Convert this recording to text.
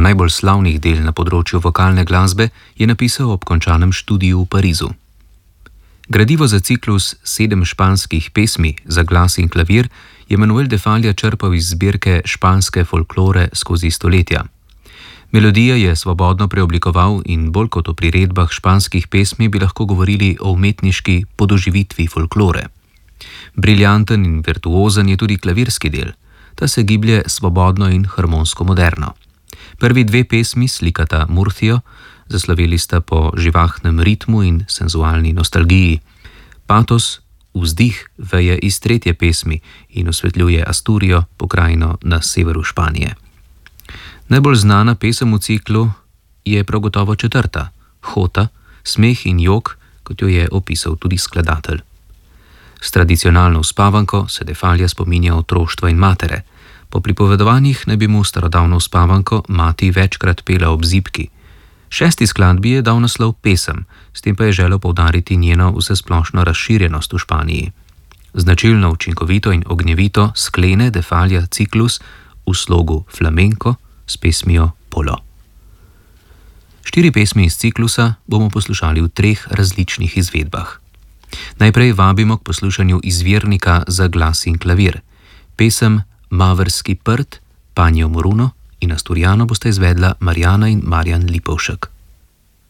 Ena najbolj slavnih del na področju vokalne glasbe je napisal ob končanem študiju v Parizu. Gradivo za ciklus 7 španskih pesmi za glas in klavir je Manuel de Falla črpal iz zbirke španske folklore skozi stoletja. Melodije je svobodno preoblikoval in bolj kot o priredbah španskih pesmi bi lahko govorili o umetniški podoživitvi folklore. Briljanten in virtuozen je tudi klavirski del. Ta se giblje svobodno in harmonsko moderno. Prvi dve pesmi slikata Murcijo, zasloveli sta po živahnem ritmu in senzualni nostalgiji. Patos, vzdih, veje iz tretje pesmi in osvetljuje Asturijo, pokrajino na severu Španije. Najbolj znana pesem v ciklu je prav gotovo četrta, Jota, smeh in jok, kot jo je opisal tudi skladatelj. S tradicionalno uspavanko se de Falla spominja otroštva in matere. Po pripovedovanjih naj bi mu starodavno uspavanko mati večkrat pela ob zibki. Šesti skladbi je dal naslov Pesem, s tem pa je želel poudariti njeno vsesplošno razširjenost v Španiji. Značilno, učinkovito in ognjevito sklene de Falla ciklus v slogu flamenko s pesmijo Polo. 4 pesmi iz ciklusa bomo poslušali v 3 različnih izvedbah. Najprej vabimo k poslušanju izvirnika za glas in klavir. Pesem Mavrski prt, Panjo Moruno in Asturijano bosta izvedla Marjana in Marjan Lipovšek.